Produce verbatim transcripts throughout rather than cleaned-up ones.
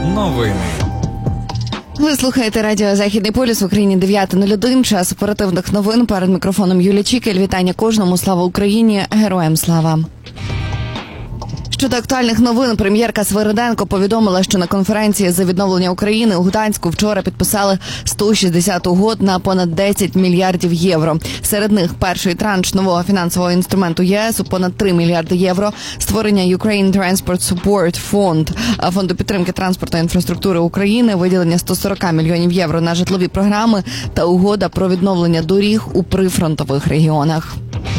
Новини. Ви слухаєте радіо «Західний полюс», в Україні дев'ята нуль один, час оперативних новин. Перед мікрофоном Юлія Чікель. Вітання кожному. Слава Україні! Героям слава! Щодо актуальних новин, прем'єрка Свириденко повідомила, що на конференції за відновлення України у Гданську вчора підписали сто шістдесят угод на понад десять мільярдів євро. Серед них перший транш нового фінансового інструменту ЄС у понад три мільярди євро, створення Ukraine Transport Support Fund, фонду підтримки транспортної інфраструктури України, виділення сто сорок мільйонів євро на житлові програми та угода про відновлення доріг у прифронтових регіонах.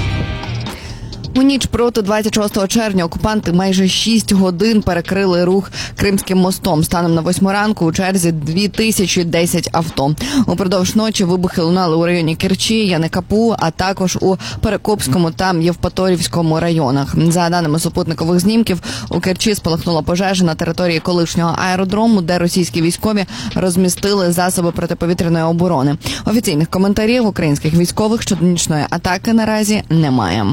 У ніч проти двадцять шостого червня окупанти майже шість годин перекрили рух Кримським мостом. Станом на восьму ранку у черзі дві тисячі десять авто. Упродовж ночі вибухи лунали у районі Керчі, Яни-Капу, а також у Перекопському та Євпаторівському районах. За даними супутникових знімків, у Керчі спалахнула пожежа на території колишнього аеродрому, де російські військові розмістили засоби протиповітряної оборони. Офіційних коментарів українських військових щодо нічної атаки наразі немає.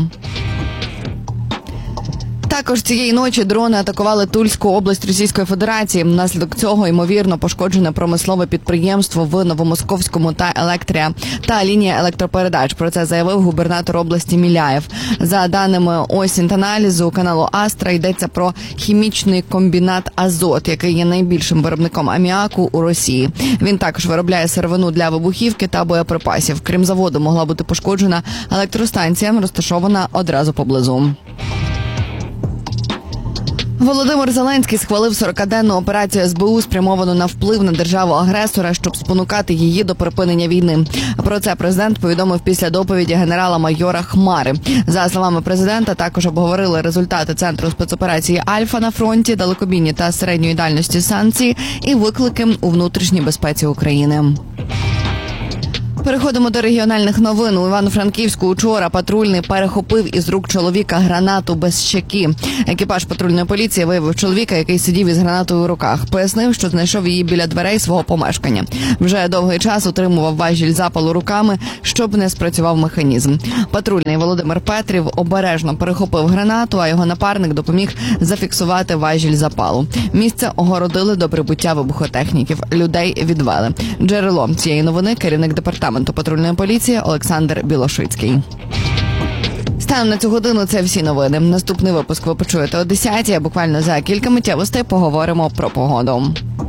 Також цієї ночі дрони атакували Тульську область Російської Федерації. Внаслідок цього, ймовірно, пошкоджене промислове підприємство в Новомосковському та Електрія та лінія електропередач. Про це заявив губернатор області Міляєв. За даними осінт-аналізу каналу Астра, йдеться про хімічний комбінат «Азот», який є найбільшим виробником аміаку у Росії. Він також виробляє сировину для вибухівки та боєприпасів. Крім заводу, могла бути пошкоджена електростанція, розташована одразу поблизу. Володимир Зеленський схвалив сорокаденну операцію ес бе у, спрямовану на вплив на державу-агресора, щоб спонукати її до припинення війни. Про це президент повідомив після доповіді генерала-майора Хмари. За словами президента, також обговорили результати Центру спецоперації «Альфа» на фронті, далекобійні та середньої дальності санкції і виклики у внутрішній безпеці України. Переходимо до регіональних новин. У Івано-Франківську учора патрульний перехопив із рук чоловіка гранату без щеки. Екіпаж патрульної поліції виявив чоловіка, який сидів із гранатою у руках. Пояснив, що знайшов її біля дверей свого помешкання. Вже довгий час утримував важіль запалу руками, щоб не спрацював механізм. Патрульний Володимир Петрів обережно перехопив гранату, а його напарник допоміг зафіксувати важіль запалу. Місце огородили до прибуття вибухотехніків. Людей відвели. Джерелом цієї новини – керівник департаменту патрульної поліції Олександр Білошицький. Станом на цю годину це всі новини. Наступний випуск ви почуєте о десятій, а буквально за кілька миттєвостей поговоримо про погоду.